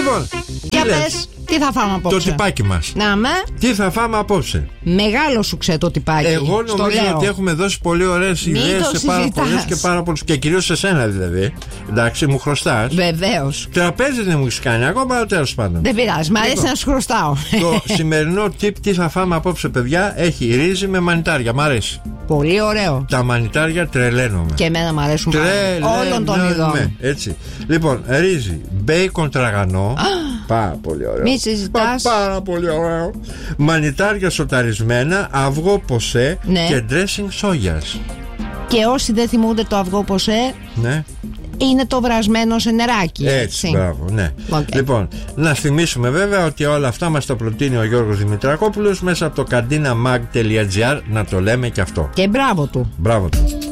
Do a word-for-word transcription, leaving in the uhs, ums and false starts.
Λοιπόν, για πες, τι θα φάμε απόψε? Το τυπάκι μας. Να με. Τι θα φάμε απόψε? Μεγάλο σου ξέ το τυπάκι. Εγώ νομίζω ότι έχουμε δώσει πολύ ωραίες ιδέες σε πάρα πολλές και πάρα πολλούς. Και κυρίως σε σένα δηλαδή. Εντάξει, μου χρωστάς. Βεβαίως. Τραπέζι δεν μου έχεις κάνει ακόμα, αλλά τέλος πάντων. Δεν πειράζει, μ' αρέσει λοιπόν να σου χρωστάω. Το σημερινό tip τι θα φάμε απόψε, παιδιά, έχει ρύζι με μανιτάρια. Μ' αρέσει. Πολύ ωραίο. Τα μανιτάρια τρελαίνομαι. Και εμένα μ' αρέσουν όλων των ειδών. Έτσι. Λοιπόν, ρύζι, μπέικον τραγανό. Πάρα πολύ ωραίο. Μη συζητάς. Πά, πάρα πολύ ωραίο. Μανιτάρια σοταρισμένα, αυγό ποσέ, ναι, και ντρέσινγκ σόγιας. Και όσοι δεν θυμούνται το αυγό ποσέ, ναι, είναι το βρασμένο σε νεράκι. Έτσι, έτσι. Μπράβο, ναι. Okay. Λοιπόν, να θυμίσουμε βέβαια ότι όλα αυτά μας τα προτείνει ο Γιώργος Δημητρακόπουλος μέσα από το καντίνα μαγ τελεία τζι άρ. Να το λέμε και αυτό. Και μπράβο του. Μπράβο του.